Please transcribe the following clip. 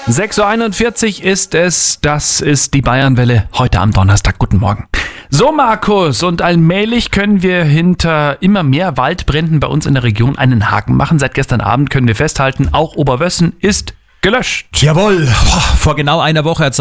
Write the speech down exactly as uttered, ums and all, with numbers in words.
sechs Uhr einundvierzig ist es, das ist die Bayernwelle heute am Donnerstag. Guten Morgen. So, Markus, und allmählich können wir hinter immer mehr Waldbränden bei uns in der Region einen Haken machen. Seit gestern Abend können wir festhalten, auch Oberwössen ist gelöscht. Jawohl, vor genau einer Woche hat